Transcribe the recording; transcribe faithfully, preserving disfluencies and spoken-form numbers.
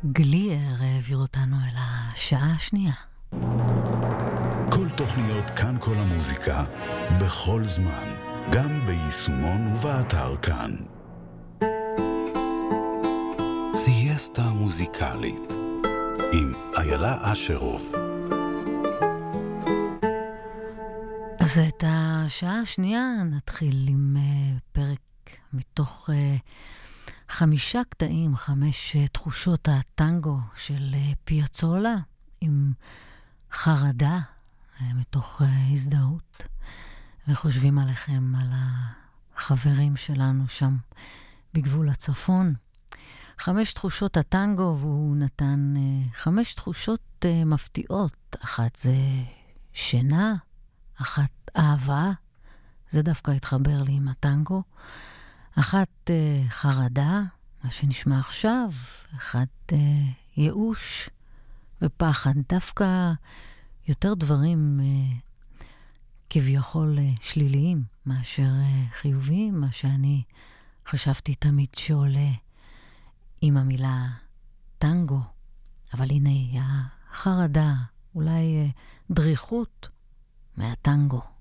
גליאר העביר אותנו אל השעה השנייה. כל תוכניות כאן כל המוזיקה, בכל זמן, גם ביישומון ובאתר כאן. סיאסטה מוזיקלית עם איילה אשרוף. אז את השעה השנייה נתחיל עם uh, פרק מתוך uh, חמישה קטעים, חמש uh, תחושות הטנגו של uh, פיאצולה, עם חרדה, uh, מתוך uh, הזדהות, וחושבים עליכם, על החברים שלנו שם בגבול הצפון. חמש תחושות הטנגו, והוא נתן uh, חמש תחושות uh, מפתיעות. אחת זה שינה, אחת אהבה, זה דווקא התחבר לי עם הטנגו. אחת uh, חרדה, מה שנשמע עכשיו. אחת uh, ייאוש ופחד. דווקא יותר דברים uh, כביכול uh, שליליים מאשר uh, חיוביים, מה שאני חשבתי תמיד שעולה עם המילה טנגו. אבל הנה החרדה, אולי uh, דריכות מהטנגו.